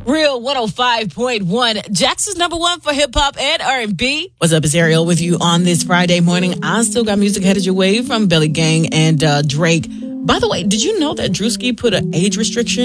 Real 105.1, Jackson's number one for hip hop and R&B. What's up, it's Ariel with you on this Friday morning. I still got music headed your way from Belly Gang and Drake. By the way, did you know that Drewski put an age restriction